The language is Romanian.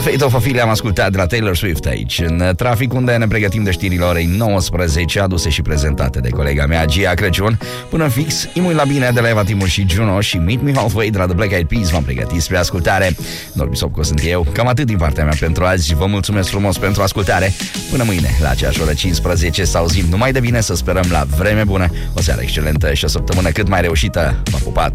Fate of Ophelia am ascultat de la Taylor Swift aici, în trafic, unde ne pregătim de știrile orei 19, aduse și prezentate de colega mea, Gia Crăciun. Până fix, Imui la bine de la Eva Timur și Juno și Meet Me Halfway de la The Black Eyed Peas v-am pregătit spre ascultare. Norbi Sopco sunt eu. Cam atât din partea mea pentru azi. Vă mulțumesc frumos pentru ascultare. Până mâine, la aceeași oră 15, să auzim numai de bine, să sperăm la vreme bună, o seară excelentă și o săptămână cât mai reușită. V-am pupat!